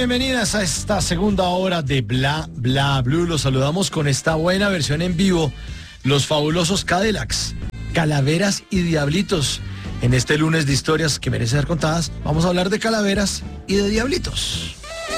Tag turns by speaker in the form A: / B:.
A: bienvenidas a esta segunda hora de Bla Bla Blue. Los saludamos con esta buena versión en vivo, los fabulosos Cadillacs, Calaveras y Diablitos. En este lunes de historias que merecen ser contadas, vamos a hablar de calaveras y de diablitos.